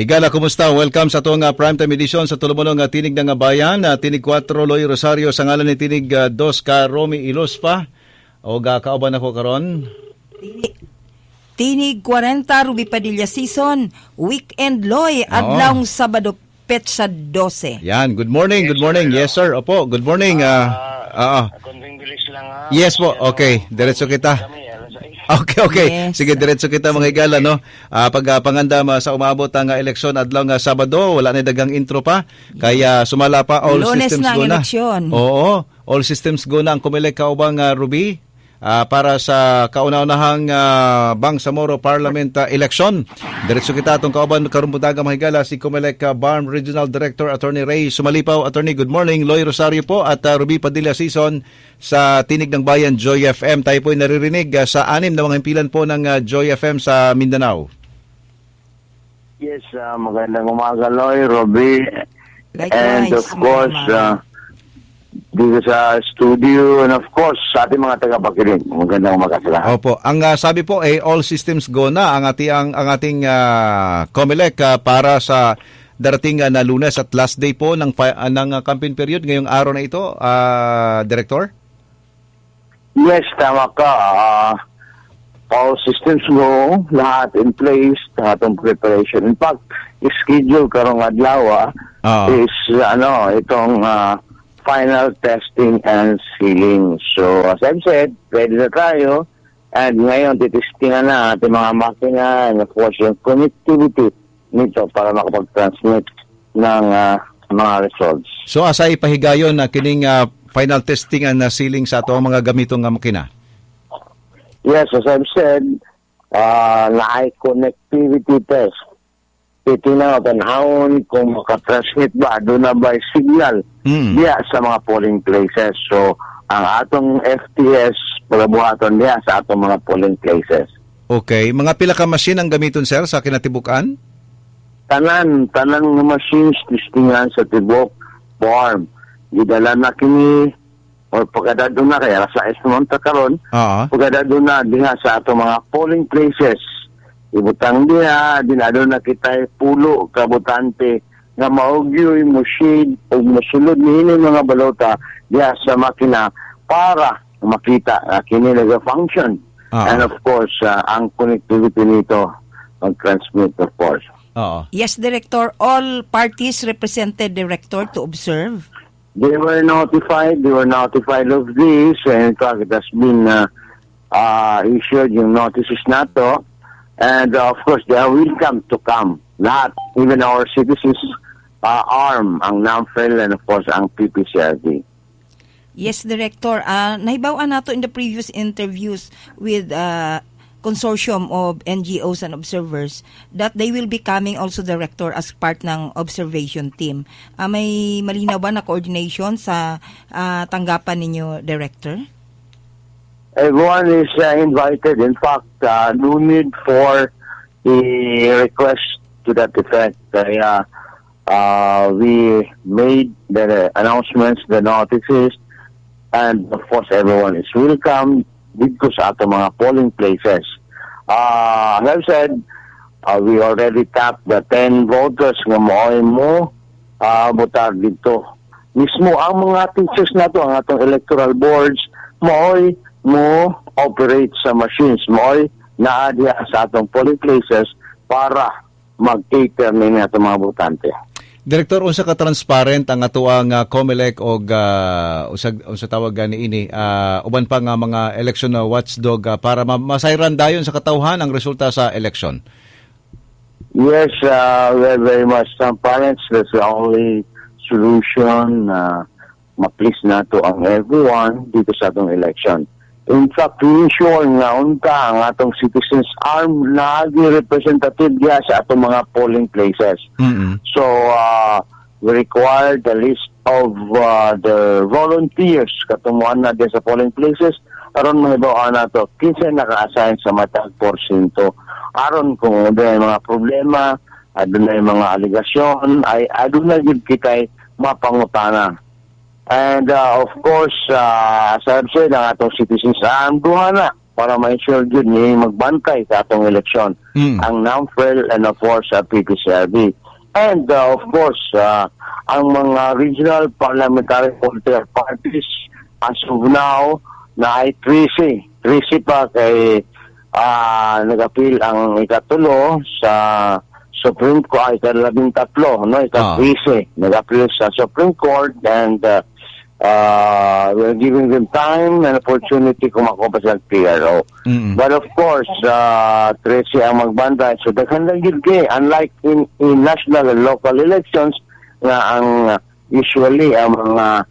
Higala, kumusta? Welcome sa itong primetime edition sa Tulumonong Tinig ng Bayan. Tinig 4, Loy Rosario, sa ngalan ni Tinig 2 ka Romy Ilospa. O kauban ako karon. Tinig 40, Ruby Padilla Season, Weekend Loy, adlawng Sabado, Petsa 12. Yan, good morning, good morning. Yes sir, opo, good morning. Konting bilis lang ha. Yes po, okay, diretso kita. Okay. Yes. Sige, diretso kita mga higala, no? Pag panganda sa umabot ang eleksyon adlaw nga Sabado, wala na dagang intro pa. Kaya sumala pa, all Lunes systems na go na. Eleksyon. Oo, all systems go na ang Comelec kaubang Ruby. Para sa kauna-unahang Bangsamoro Parliament election. Diretso kita itong kauban karumputaga mahigala si Comelec BARM Regional Director Attorney Ray Sumalipaw. Attorney, good morning. Loy Rosario po at Ruby Padilla Season sa Tinig ng Bayan Joy FM. Tayo po ay naririnig sa 6 na mga himpilan po ng Joy FM sa Mindanao. Yes, magandang umaga Loy, Ruby. And of course, dito sa studio and of course sa ating mga tagapakinig. Magandang umaga sa lahat. Opo. Ang sabi po ay all systems go na ang ating Comelec para sa darating na Lunes at last day po ng campaign period ngayong araw na ito, Director? Yes, tama ka. All systems go, lahat in place, lahat ng preparation. In fact, schedule karong adlaw is itong final testing and sealing. So, as I've said, ready na tayo. And ngayon, titistingan na ating mga makina and of course, yung connectivity nito para makapag-transmit ng mga results. So, asa ipahigayon na kining final testing and sealing sa ito ang mga gamitong makina? Yes, as I've said, na-connectivity test. Titingnan o tanahon kung makatransmit ba, doon na ba signal diya sa mga polling places. So, ang atong FTS, pagabuhaton diya sa atong mga polling places. Okay. Mga pila ka machine ang gamiton, sir, sa kinatibukan? Tanan ng machines, tistingan sa tibok, farm. Gidala na kini, o pagkadado na, kaya sa esmonta karon, pagkadado na diya sa atong mga polling places. Ibutang diha, dinado na kita pulo kabutante nga maugyoy mo shade o masulod niini mga balota diha sa makina para makita kini naga-function. And of course, ang connectivity nito mag-transmit of course. Yes, Director. All parties represented, Director, to observe? They were notified of this, and in fact, it has been issued yung notices na to. And of course, they are welcome to come. Lahat, even our citizens, arm ang NAMFEL and of course ang PPCRD. Yes, Director. Nahibawan nato in the previous interviews with consortium of NGOs and observers that they will be coming also, Director, as part ng observation team. May malinaw ba na coordination sa tanggapan ninyo, Director? Everyone is invited. In fact, no need for a request to that effect. We made the announcements, the notices, and of course everyone is welcome dito sa ating mga polling places. As I've said, we already tapped the 10 voters nga mo butar dito. Mismo ang mga teachers na to, ang atong electoral boards, mo operate sa machines mo naadya sa atong polling places para mag-cater na atong mga botante. Director, unsa ka transparent ang atuang Comelec og unsa tawag gani ini uban pa nga mga election watchdog para masayran dayon sa katawhan ang resulta sa election? Yes, we're very much transparent. That's the only solution ma-please nato ang everyone dito sa atong election. In fact, we ensure nga unta ang atong citizens arm na representative diya sa atong mga polling places. So, we require the list of the volunteers katumuan na diya sa polling places aron mahibawaan nato kinsa naka-assign sa matag porsyento. Aron kung may mga problema, adunay mga aligasyon, ay adunay gid kitay mapangutana. And of course, as I've said, ang atong citizens duha na para ma-ensure yun ni magbantay sa atong eleksyon. Ang NAMFREL and of course PPCRB. And of course, ang mga regional parliamentary political parties as of now na ay 13 pa kay nag-appeal ang ikatulo sa Supreme Court, ay 13, no? Ika-13 nag-appeal sa Supreme Court, and we're giving them time and opportunity kung makuha sa PRO. But of course, 13 ang magbanda. So daghan lang yun kay, unlike in national and local elections na ang usually ang mga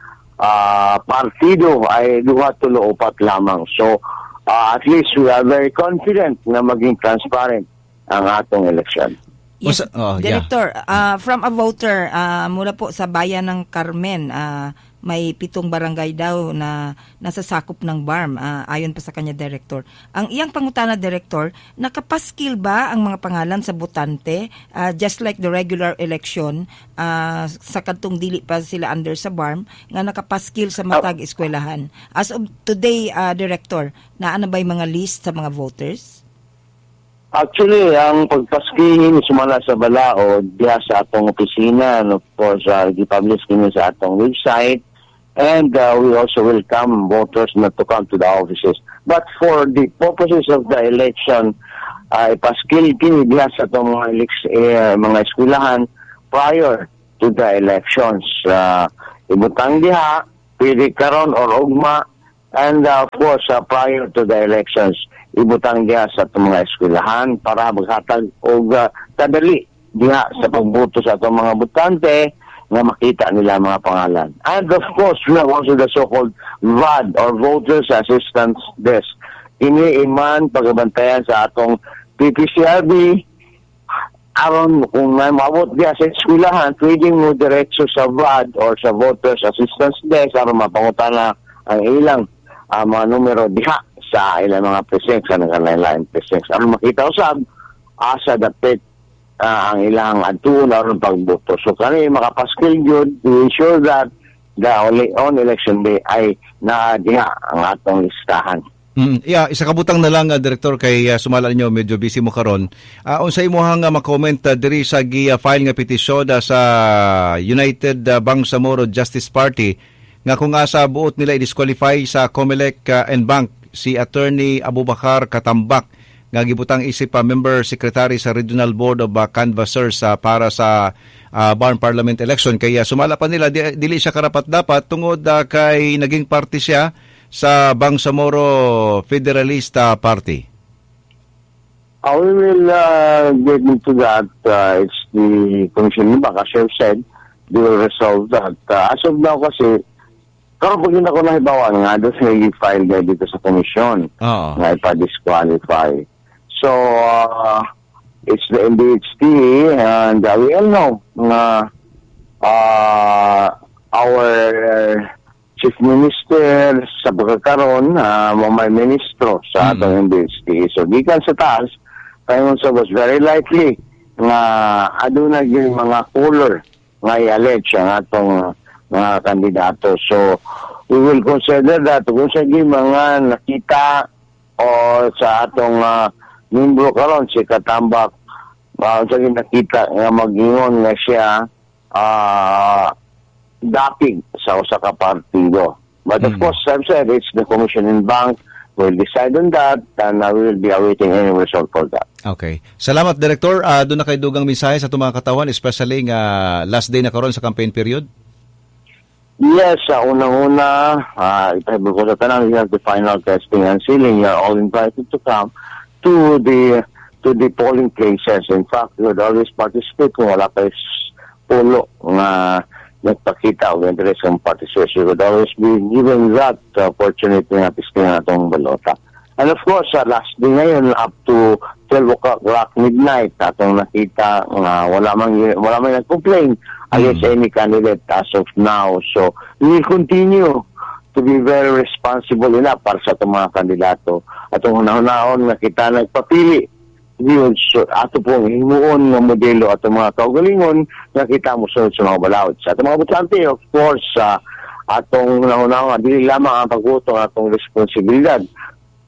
partido ay 2-3-4 lamang. So at least we are very confident na maging transparent ang atong election. Yes, Director, from a voter mula po sa bayan ng Carmen, may 7 barangay daw na nasa sakop ng BARM, ayon pa sa kanya, Director. Ang iyang pangutana, Director, nakapaskil ba ang mga pangalan sa botante, just like the regular election, sa kantong dili pa sila under sa BARM, nga nakapaskil sa matag eskwelahan? As of today, Director, naana ba'y mga list sa mga voters? Actually, ang pagpaskihin sumala sa balao diya sa atong opisina, and of course, i-publish kini sa atong website, and we also welcome voters not to come to the offices. But for the purposes of the election, ipaskil kini diya sa atong mga eskwelahan prior to the elections. Ibutang diha, pwede karon or ugma, and of course, prior to the elections, ibutang diha sa itong mga eskwelahan para maghatag o kadali diha sa pagboto sa itong mga botante na makita nila mga pangalan. And of course, we have also the so-called VAD or Voters Assistance Desk. Ini iman pagabantayan sa atong PPCRB aron kung may maabot diha sa eskwelahan, pwede mo diretso sa VAD or sa Voters Assistance Desk aron mapangutana ang ilang mga numero diha sa ilang mga precincts, sa nagkalain precincts. Ano makita usab, asa dapit ang ilang adtuon aron pagboto. So kani makapaskil yun to ensure that the on election day ay naadiha ang atong listahan. Isa kabutang na lang, Director, kay sumala ninyo, medyo busy mo karon. Unsay imong ma-comment diri sa gi-file nga petisyon sa United Bangsamoro Justice Party nga kung asa buot nila i-disqualify sa COMELEC and Bank si Attorney Abubakar Katambak nga gibutang isip member secretary sa Regional Board of Canvassers para sa BARM Parliament election. Kaya sumala pa nila, dili siya karapat-dapat tungod kay naging party siya sa Bangsamoro Federalista Party. We will get into that. It's the Commission ni Bank, as you said, they will resolve that. As of now kasi, karon pag ako nahibawan nga, doon siya i-file na dito sa komisyon na ipa-disqualify. So, it's the MDHT, and we all know na our Chief Minister sa pagkakaroon, may ministro sa atong MDHT. So, gikan sa taas, kayo sa was very likely nga aduna yung mga color nga i-allege ang atong mga kandidato. So, we will consider that kung sa mga nakita o sa atong membro karon si Katambak, sa nakita nga mag-ingon nga siya dapig sa usa ka partido. But of course, I've said it's the Commission in Bank will decide on that, and we will be awaiting any result for that. Okay. Salamat, Director. Doon na kayo dugang mensahe sa itong mga katawan, especially nga last day na karon sa campaign period? Yes, unang-una, ipahibol ko sa tanang, we have the final testing and sealing. You're all invited to come to the polling places. In fact, you would always participate kung wala kayo pulo na nagpakita o interest ng participation. You would always be given that opportunity na pisting na itong balota. And of course, last day ngayon, up to 12 o'clock midnight, atong nakita wala man nag-complain against any candidate as of now. So, we will continue to be very responsible enough para sa itong mga kandidato. Atong hunahon na kita nagpapili. Yun, so, ato pong himuon ng modelo at mga kaugalingon na kita mo sa mga balawat. Sa atong mga butante, of course, atong hunahon, dili lamang ang pagboto ng atong responsibilidad.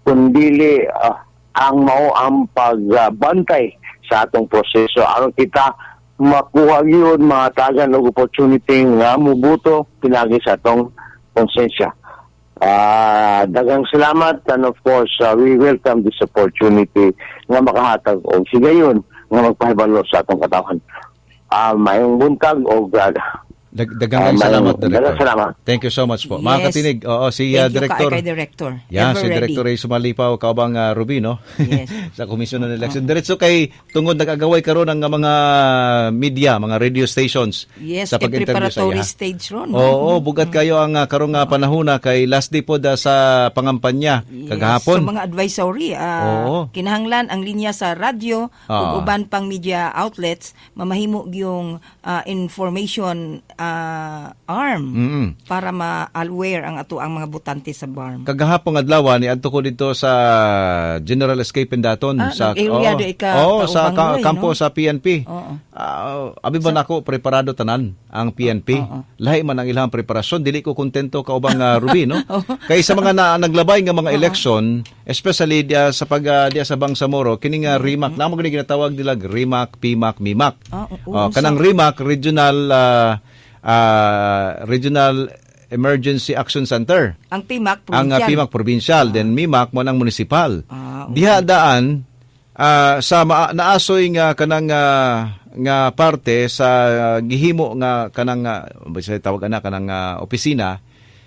kundili ang mao ang pagbantay sa atong proseso aron kita makuha yun mga tagan og opportunity nga mubuto pinagi sa atong konsensya. Daghang salamat, and of course we welcome this opportunity nga makahatag og sigayon nga magpahibalo sa atong katawan. Mayong buntag og Daghang salamat, Director. daghang salamat. Thank you so much po. Yes. Mga katinig, si Thank you Director. kay Director. Yan, Ever si ready. Director Ray Sumalipaw, kaubang Ruby, no? Yes. Sa Komisyon ng Election. Diretso kay tungod nag-agaway karon ng mga media, mga radio stations Yes, sa pag-interview sa preparatory iya. stage ron. Oo, bugat kayo ang karong panahona kay last day po sa pangampanya kagahapon. So mga advisory, Oo. kinahanglan ang linya sa radyo ug uban pang media outlets mamahimo yung information arm para ma-aware ang ato ang mga butante sa BARM. Kagahapon adlaw ni adto ko dito sa General Escape Daton sa nag-area di ka sa Kaubang Loy, kampo no? sa PNP. Oo. Abi ba nako preparado tanan ang PNP. Lahi man ang ilang preparasyon, dili ko kontento kaubang Ruby, no? Kay sa mga naglabay nga mga election, especially dia sa dia sa Bangsamoro, kining RIMAC, namo gani ginatawag nila RIMAC, PMAC, MIMAC. Kanang RIMAC Regional Emergency Action Center. Ang PMAC Ang provincial. PMAC provincial, then MIMAC mo ng municipal. Okay. Diha daan sa naasoy nga kanang nga parte sa gihimo nga kanang sa tawag ana kanang opisina,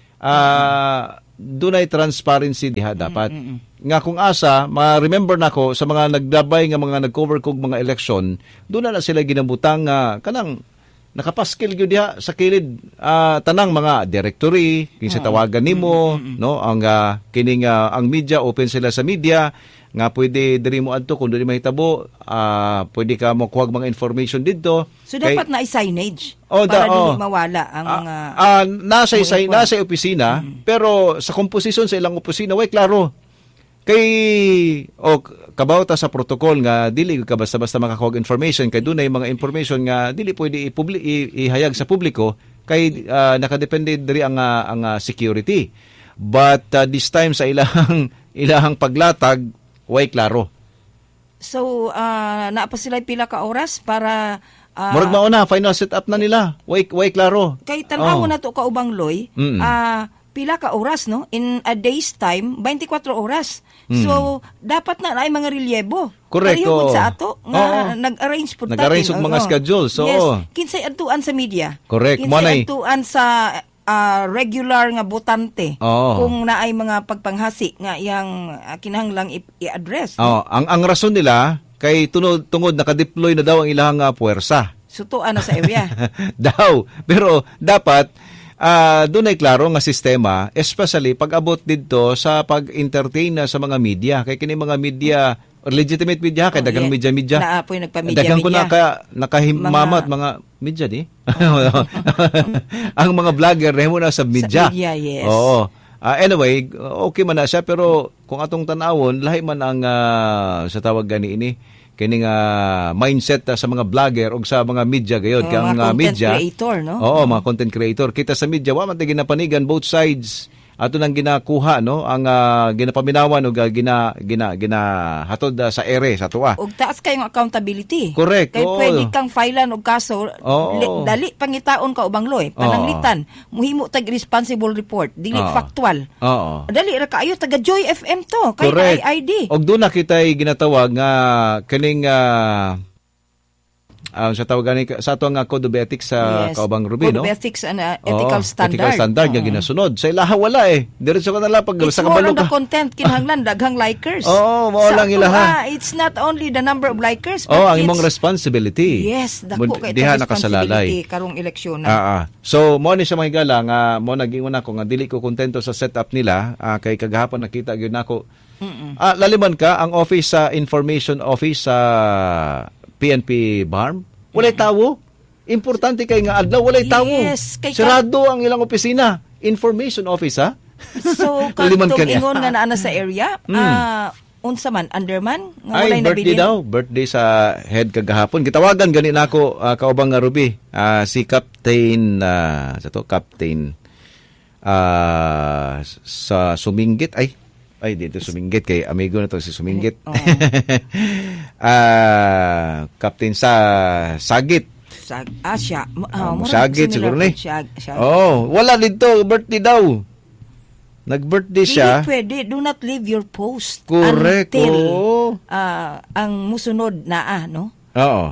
dunay transparency diha dapat. Nga kung asa, ma-remember nako sa mga nagdabay nga mga nag-cover kog mga election, doon na sila ginabutang kanang nakapaskil gyud diha sa kilid tanang mga directory kinsa tawagan nimo, no, ang kining ang media, open sila sa media nga pwede diri mo adto kung dili mahitabo, pwede ka mo kuha mga information didto. So dapat na i-signage Oh, para dili mawala ang mga nasa opisina, pero sa komposisyon sa ilang opisina way klaro. Kay kabawta sa protocol nga dili ka basta-basta makakuha information kay dunay mga information nga dili pwede ihayag sa publiko kay nakadepende diri ang security. But this time sa ilahang paglatag way klaro. So naa pa sila pila ka oras para Murag mauna final setup na nila. Way klaro. kay tan-aw na to ka ubang Loy, pila ka oras, no? In a day's time, 24 oras. So, dapat na ay mga relyebo. Correct, Parihugod oo. sa ato, nga nag-arrange po Nag-arrange og mga schedule. So, yes, kinsay adtuan sa media. Correct. Kinsay adtuan sa regular nga botante. Oo. Kung naay mga pagpanghasi nga iyang kinahanglang i-address. Ang rason nila kay tungod nakadeploy na daw ang ilang puwersa. Sutuan na sa area. Daw. Pero dapat doon ay klaro nga sistema, especially pag-abot dito sa pag-entertain sa mga media. Kay kini mga media, legitimate media, kay dagang media. Naapoy nagpa-media. Dagang ko nakahimamat mga media di. Ang mga vlogger remo na sa media. Sa media, yes. Oo. Anyway, okay man na siya, pero kung atong tanawon, lahi man ang sa tawag gani ini kining mindset sa mga vlogger o sa mga media gayod kay ang mga media content creator, no? Oo, mga content creator. Kita sa media wa man tay ginapanigan both sides. Ato nang ginakuha, no, ang ginapaminawan o ginahatod sa ere sa tuwa. Og taas kayong accountability. Correct. Kay oo. pwede kang filean og kaso, Oo. dali pangitaon ka ubang Loy, pananglitan, muhimo tag responsible report, dili Oo. factual. Oo. Dali ra kaayo taga Joy FM to, kay Correct. ID. Og doon na kita'y ginatawag nga kaning sa tawagan sa ato nga Code of Ethics sa Kaubang Ruby, no? Code of Ethics and ethical standard. Ethical standard nga ginasunod. Sa ilaha wala diretso ka na lang pag It's sa more kabalo on the ka. content, kinahanglan daghang likers. Oo, mao Sa lang ato, ilaha. it's not only the number of likers, Ang imong responsibility. Yes, dako kay Diha responsibility nakasalalay. karong eleksyon. So, mo ni siya mahigala nga mo nag-ingon ako nga dili ko kontento sa setup nila kay kagahapon nakita gyud nako. Laliman ka ang office sa information office sa PNP BARM. Walay tawo. Importante kay nga adlaw walay tawo. Yes, kay sirado ang ilang opisina. Information office ha. So, Laliman katong ka niya. ingon nga naa na sa area, unsa man underman nga Ay, walay birthday nabilin. daw. Birthday sa head kagahapon. Gitawagan gani nako kaubang nga Ruby. Si Captain Captain sa Suminggit. Ay, dito Suminggit kay amigo na to si Suminggit. Oo. Captain sa Sagit. Siya. Sagit siguro ni. Siya. Wala dito birthday daw. Nag-birthday siya. Hindi pwede. Do not leave your post. Correct. Until Oo. ang musunod na, no? Oo.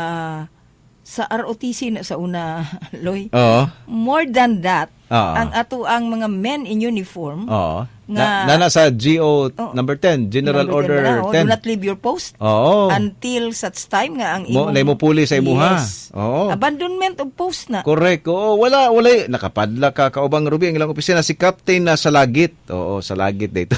Sa ROTC na sa una, Loy. Oo. More than that, Oo. ang ato ang mga men in uniform, Oo. Nga- Nasa GO number 10, General number Order 10 na, 10. do not leave your post Oo. until such time nga ang Mo puli sa imuha. Yes. Oo. Abandonment of post na. Correct. Oo, wala nakapadla ka kaubang Ruby ang ilang opisina si Captain na Salagit. Oo, Salagit dito.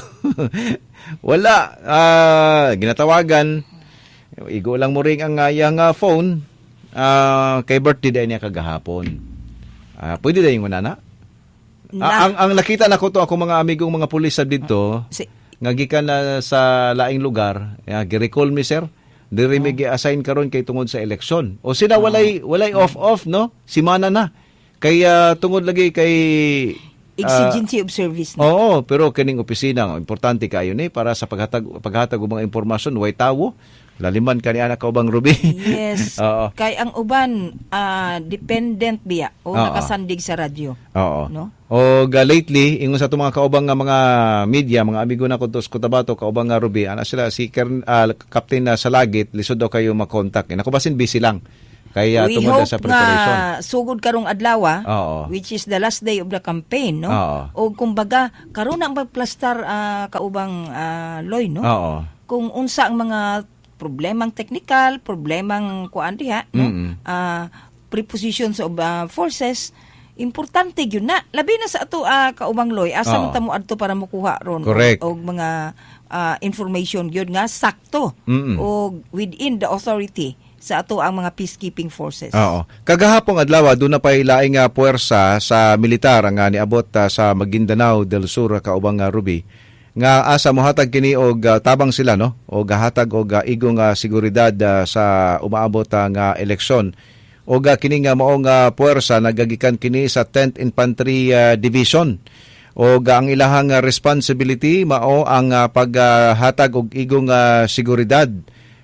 Wala ginatawagan. Igo lang mo ring ang iyang phone. Kay birthday day niya kagahapon. Pwede day yung manana? Ang nakita na ko to ako mga amigong mga pulis sa dito nga gikan na sa laing lugar, gi-recall mi sir. Diri mi gi-assign karon kay tungod sa eleksyon. O sila walay off no? Simana na. Kaya tungod lagi kay exigency of service na. Oo, pero kining opisina importante kayo ni para sa paghatag og mga impormasyon way tawo. Laliman ka ni anak kaubang Ruby. Yes. Oo. Kay ang uban dependent biya o nakasandig sa radyo. Oo. No? O lately, ingon sa itong mga kaubang nga mga media, mga amigo na kuntos Cotabato, kaubang nga Ruby, sila si Captain Salagit, lisod daw kayo makontak. Ako basin busy lang. Kaya We tungod hope sa preparation. nga sugod karong adlaw, Oo. which is the last day of the campaign, no? Oo. O kumbaga, karon ang magplastar kaubang Loy, no? Oo. Kung unsa ang mga problemang technical, problemang kuan diha, no? Prepositions of forces, importante gyud na. Labi na sa ato kaubang Loy, asa Oo. man ta mo adto para makuha ron Correct. og mga information gyud nga sakto o within the authority sa ato ang mga peacekeeping forces. Oo. Kagahapong adlaw doon na pay laing puwersa sa militar nga niabot sa Maguindanao del Sur kaubang Ruby nga asa mohatag kini og tabang sila no o gahatag og igong seguridad sa umaabot nga eleksyon o kini nga maong puwersa nagagikan kini sa 10th Infantry Division o ang ilahang responsibility mao ang paghatag og igong seguridad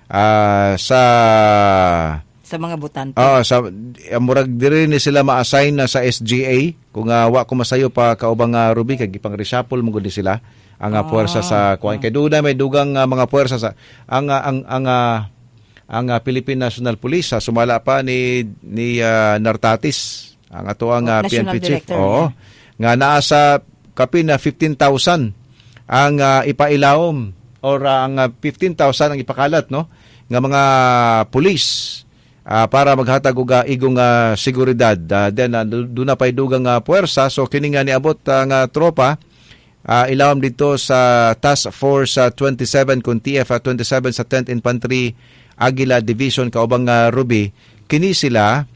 sa mga botante. sa murag diri ni sila ma-assign na sa SGA kung wa ko masayo pa kaubang Ruby kay gipang reshuffle mo gud sila ang puwersa sa kuan kay duda may dugang mga puwersa sa ang Philippine National Police sumala pa ni Nartatis ang ato ang PNP chief. Oo. Nga naa sa kapin na 15,000 ang ipailawom or ang 15,000 ang ipakalat no nga mga police para maghatag og igong seguridad. Then doon na pay dugang puwersa so kini nga niabot nga tropa ilawom dito sa Task Force 27 kung TF-27 sa 10th Infantry Aguila Division kaubang Ruby. Kini sila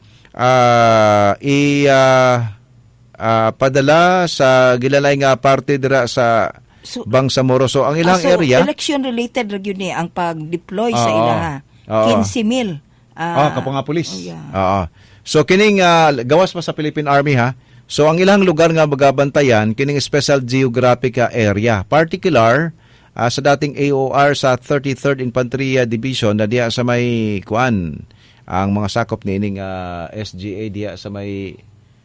padala sa gilalay nga parte dira sa Bangsamoro. So ang ilang area election related ra gyud ni ang pag-deploy sa ilaha. 15,000 kapong nga pulis. Yeah. So kining gawas pa sa Philippine Army ha. So ang ilang lugar nga magabantayan kining Special Geographic Area, particular sa dating AOR sa 33rd Infantry Division na diya sa may kuan ang mga sakop niining SGA diya sa may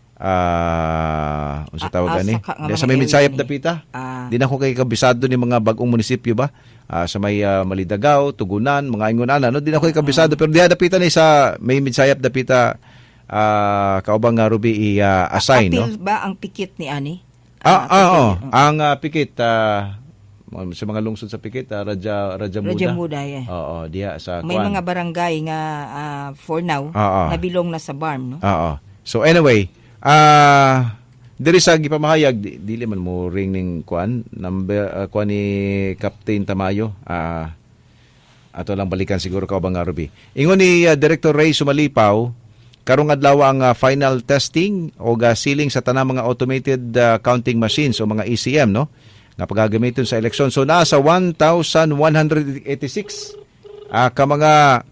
unsa tawag ani? Sa may Midsayap Dapita. Di na ko kay kabisado ni mga bagong munisipyo ba? Sa may Malidagaw, Tugunan, mga ingon no? Di na ko kay kabisado pero diya dapita ni sa may Midsayap Dapita kaubang Ruby i-assign, no? Apil ba ang pikit ni ani? Ang pikit sa mga lungsod sa pikit Raja Muda. Yeah. Oo, diya sa may kuan. mga barangay nga for now nabilong na sa BARM, no? Oo. So anyway, diri sa gipamahayag dili man mo ring ning kuan number kuan ni Captain Tamayo. Ato lang balikan siguro kaubang Ruby. Ingon ni Director Ray Sumalipaw karong adlaw ang final testing o sealing sa tanang mga automated counting machines o mga ECM, no? Nga pagagamiton sa eleksyon. So nasa 1,186 ka mga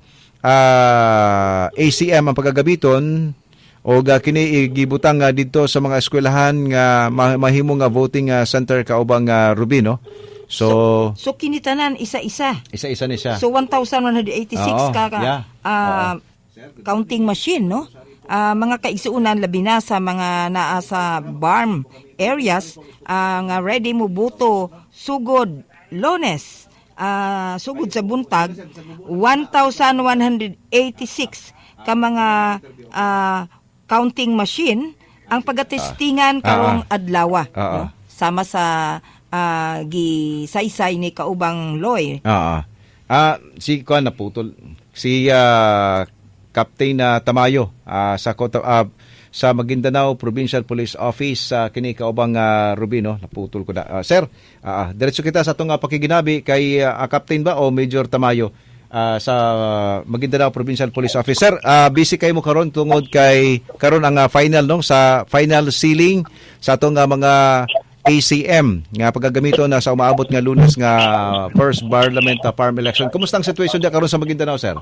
ACM ang pagagamiton o kini gibutang dito sa mga eskwelahan nga mahimong voting center kaubang Ruby, no? So kinitanan isa-isa. isa-isa ni siya. So 1,186 Oo, yeah. Counting machine, no? Mga kaigsuunan labi na sa mga naa sa farm areas nga ready mo buto sugod Lones, sugod sa buntag 1,186 ka mga counting machine ang pagatestingan karong adlaw, no? Sama sa gisaysay ni kaubang Loy. Si Kuan naputol. Si Captain Tamayo sa Maguindanao Provincial Police Office kini kaubang Rubino, naputol ko na. Sir, diretso kita sa atong pakiginabi kay Captain ba o Major Tamayo sa Maguindanao Provincial Police Office. Sir, busy kayo mo karon tungod kay karon ang final no sa final sealing sa atong mga ACM nga paggagamito na sa umaabot nga Lunes nga first parliament farm election. Kumusta ang situation diya karon sa Maguindanao, sir?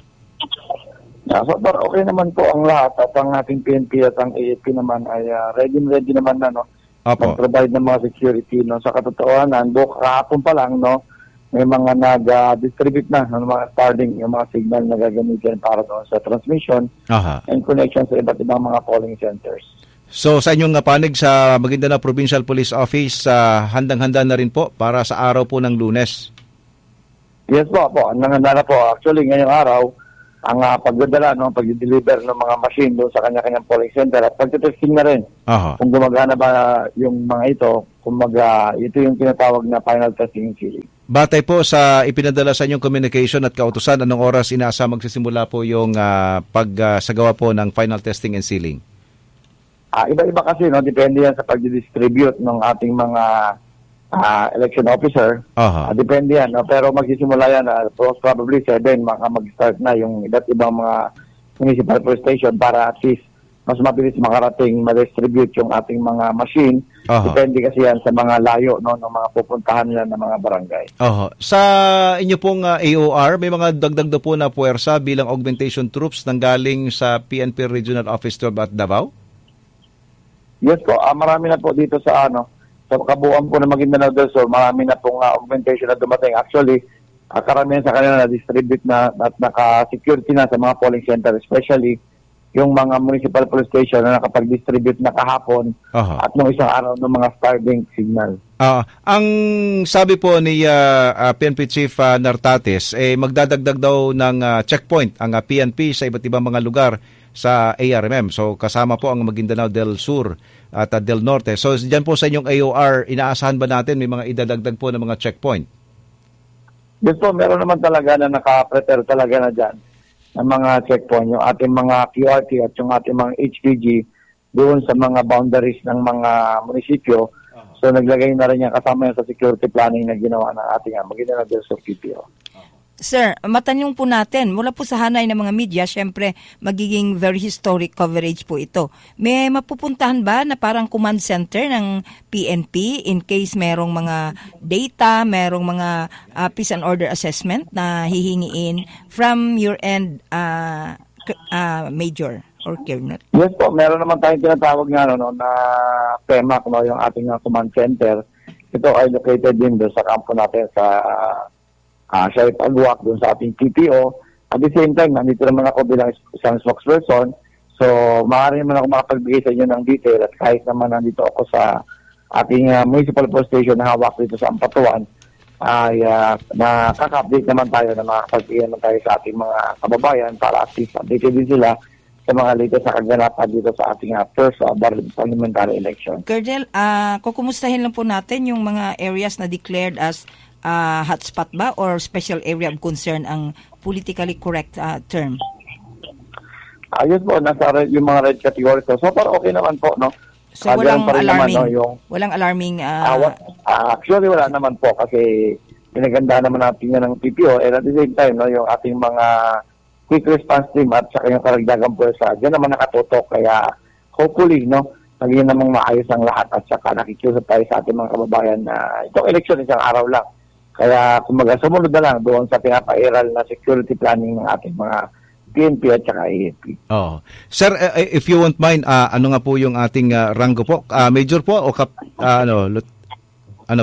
So, okay naman po ang lahat at ang ating PNP at ang AFP naman ay ready naman na, no? Mag-provide ng mga security, no? Sa katotohanan, kahapon pa lang, no? May mga nag-distribute na ng mga starting, yung mga signal na gagamitin para doon sa transmission and connection sa iba't ibang mga polling centers. So sa inyong panig sa Maguindanao Provincial Police Office, handang-handa na rin po para sa araw po ng Lunes? Yes po. Handang-handa na po. Actually, ngayong araw, ang pagdadala, no, pag-deliver ng mga machine doon sa kanya-kanyang polling center at pag-testing na rin kung gumagana ba yung mga ito, ito yung tinatawag na final testing and sealing. Batay po sa ipinadala sa inyong communication at kautusan, anong oras inaasa magsisimula po yung pagsagawa po ng final testing and sealing? Iba-iba kasi, no, depende yan sa pag-distribute ng ating mga election officer. Depende yan, no? Pero magsisimula yan probably 7 mag-start na yung iba't ibang mga municipal police station para at least mas mabilis makarating ma-distribute yung ating mga machine. Depende kasi yan sa mga layo, no, ng mga pupuntahan nila ng mga barangay. Sa inyo pong AOR, may mga dagdag po na puwersa bilang augmentation troops nanggaling sa PNP Regional Office 12 at Davao? Yes po, marami na po dito sa sa kabuuan po ng Maguindanao del Sur, marami na pong augmentation na dumating. Actually, karamihan sa kanila na-distribute na at naka-security na sa mga polling center, especially yung mga municipal police station na nakapag-distribute na kahapon at nung isang araw ng mga Starlink signal. Ang sabi po ni PNP Chief Nartates, magdadagdag daw ng checkpoint ang PNP sa iba't ibang mga lugar sa ARMM. So kasama po ang Maguindanao del Sur at del Norte. So diyan po sa inyong AOR, inaasahan ba natin may mga idadagdag po ng mga checkpoint? Yes po, meron naman talaga na naka-prepare talaga na dyan ng mga checkpoint, yung ating mga QRT at yung ating mga HPG doon sa mga boundaries ng mga munisipyo. So naglagay na rin yan kasama yan sa security planning na ginawa ng ating Maguindanao del Sur PPO. Sir, matanong po natin, mula po sa hanay ng mga media, syempre magiging very historic coverage po ito. May mapupuntahan ba na parang command center ng PNP in case merong mga data, merong mga peace and order assessment na hihingiin from your end, Major or Colonel? Yes po, meron naman tayong tinatawag na PEMAC, yung ating command center. Ito ay located din doon sa kampo natin sa siya ipagwak doon sa ating PPO. At the same time, nandito naman ako bilang isang spokesperson. So, maaari naman ako makapagbigay sa inyo ng detail at kahit naman nandito ako sa ating municipal police station na hawak dito sa Ampatuan, ay nakaka-update naman tayo na makapagbigay naman tayo sa ating mga kababayan para at least update din sila sa mga latest na kaganapan dito sa ating first parliamentary election. Colonel, kukumustahin lang po natin yung mga areas na declared as hotspot ba or special area of concern ang politically correct term? Ayos po, nasa yung mga red category. So far okay naman po, no? So walang alarming, naman, walang alarming... actually wala naman po kasi pinaganda naman natin yan ng PPO and at the same time, no, yung ating mga quick response team at saka yung karagdagang pwersa, dyan naman nakatutok. Kaya hopefully, no, magiging namang maayos ang lahat at saka nakikiusap tayo sa ating mga kababayan na itong election isang araw lang. Kaya kumbaga sumunod na lang doon sa pinapairal na security planning ng ating mga PNP at saka AFP. Sir, if you won't mind, ano nga po yung ating rango po? Major po o ano po?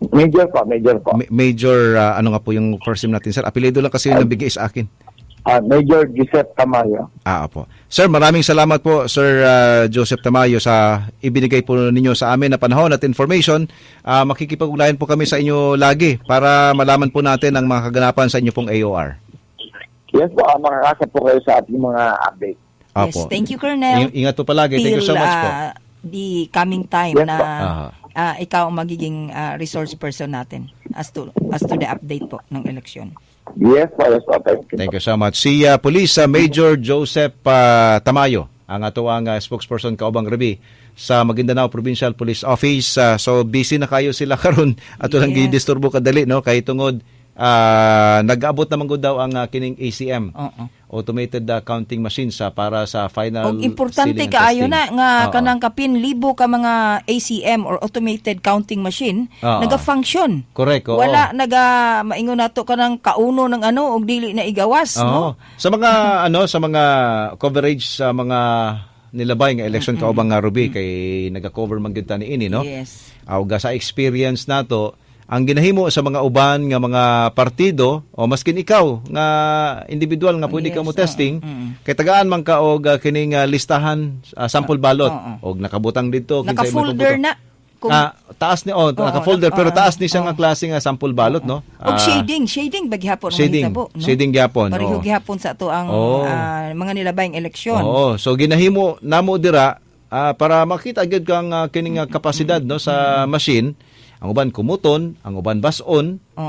Major po. Major, ano nga po yung first name natin, sir? Apelido lang kasi yung nabigay sa akin. Major Joseph Tamayo. Opo. Sir, maraming salamat po, Sir Joseph Tamayo, sa ibinigay po ninyo sa amin na panahon at information. Makikipag-ugnayan po kami sa inyo lagi para malaman po natin ang mga kaganapan sa inyo pong AOR. Yes po, makakasa po kayo sa ating mga update. Yes, Opo. thank you, Colonel. Ingat po palagi. Thank you so much po. The coming time Yes, na po. ikaw ang magiging resource person natin as to the update po ng eleksyon. Yes po. Thank you so much. Si Police Major Joseph Tamayo, ang ato ang spokesperson kaubang Rebi sa Maguindanao Provincial Police Office. So busy na kayo sila karon ato lang Yes. gidisturbo kadali, no, kay tungod nag-abot naman gud daw ang kining ACM, automated counting machines para sa final Og importante sealing and kaayo testing. na nga Oo. kanang kapin libo ka mga ACM or automated counting machine Oo. naga-function. Correct, oo. Wala maingon nato kanang kauno ng og dili na igawas, no? Sa mga sa mga coverage sa mga nilabay nga election kaubang nga Ruby kay naga-cover man gyud ta niini, no? Yes. Sa experience nato, ang ginahimo sa mga uban nga mga partido o maskin ikaw nga individual nga pwede ka mo testing, kay tagaan man ka og kining listahan, sample ballot og nakabutang dito kinsay may Naka-folder pambuto. na. Kung, Taas ni naka-folder pero taas ni siya nga klase nga sample ballot, no? og shading baghapon ang Shading, hitabo, no? shading gyapon. Pareho oo. gihapon sa ato ang mga nilabayng eleksyon. Oo, so ginahimo namo dira para makita gyud kang kining kapasidad, no, sa machine. Ang uban kumuton, ang uban bason,